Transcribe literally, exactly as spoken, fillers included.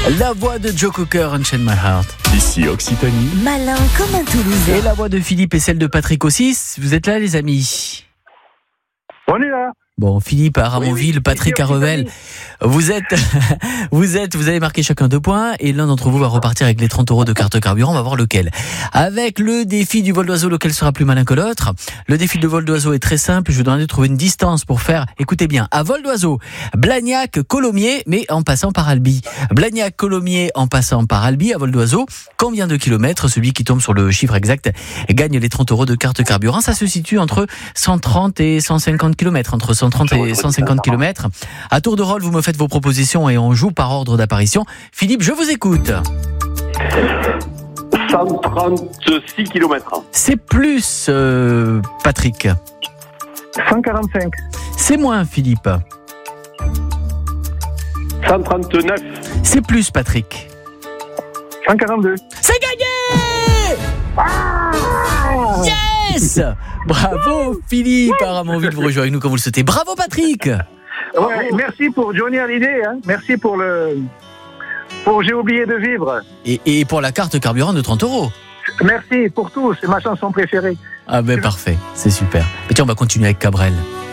La voix de Joe Cocker, Unchain My Heart. Ici Occitanie. Malin comme un Toulousain. Et la voix de Philippe et celle de Patrick aussi. Vous êtes là, les amis? On est là. Bon, Philippe à Ramonville, oui, oui. Patrick à Revel. Vous êtes, vous êtes, vous avez marqué chacun deux points et l'un d'entre vous va repartir avec les trente euros de carte carburant. On va voir lequel. Avec le défi du vol d'oiseau, lequel sera plus malin que l'autre. Le défi de vol d'oiseau est très simple. Je vous demande de trouver une distance pour faire, écoutez bien, à vol d'oiseau, Blagnac, Colomiers, mais en passant par Albi. Blagnac, Colomiers, en passant par Albi, à vol d'oiseau. Combien de kilomètres? Celui qui tombe sur le chiffre exact gagne les trente euros de carte carburant. Ça se situe entre cent trente et cent cinquante kilomètres, entre cent trente et cent cinquante kilomètres. À tour de rôle, vous me faites vos propositions et on joue par ordre d'apparition. Philippe, je vous écoute. cent trente-six kilomètres. C'est plus, euh, Patrick. cent quarante-cinq. C'est moins, Philippe. cent trente-neuf. C'est plus, Patrick. cent quarante-deux. C'est gagné! Yes! Bravo, Philippe. À Ramonville, vous rejoignez avec nous quand vous le souhaitez. Bravo, Patrick. Ouais, merci pour Johnny Hallyday. Hein. Merci pour le. Pour J'ai oublié de vivre. Et, et pour la carte carburant de trente euros. Merci pour tout. C'est ma chanson préférée. Ah ben parfait, c'est super. Et tiens, on va continuer avec Cabrel.